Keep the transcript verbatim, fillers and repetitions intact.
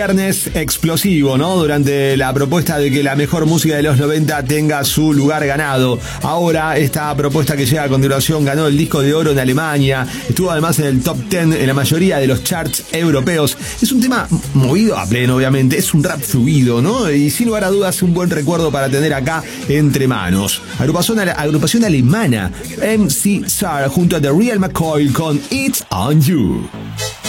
Viernes explosivo, ¿no? Durante la propuesta de que la mejor música de los noventa tenga su lugar ganado. Ahora, esta propuesta que llega a continuación ganó el disco de oro en Alemania. Estuvo además en el top diez en la mayoría de los charts europeos. Es un tema movido a pleno, obviamente. Es un rap fluido, ¿no? Y sin lugar a dudas, un buen recuerdo para tener acá entre manos. Agrupación, agrupación alemana, M C Sar junto a The Real McCoy con It's On You.